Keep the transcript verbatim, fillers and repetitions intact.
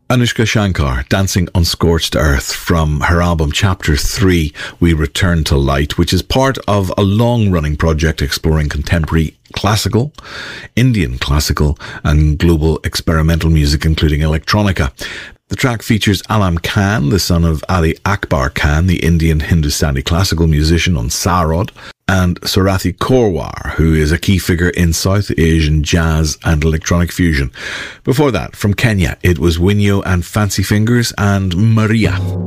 Anushka Shankar, Dancing on Scorched Earth, from her album Chapter three, We Return to Light, which is part of a long-running project exploring contemporary classical, Indian classical and global experimental music, including electronica. The track features Alam Khan, the son of Ali Akbar Khan, the Indian Hindustani classical musician on Sarod, and Sarathi Korwar, who is a key figure in South Asian jazz and electronic fusion. Before that, from Kenya, it was Winyo and Fancy Fingers and Maria.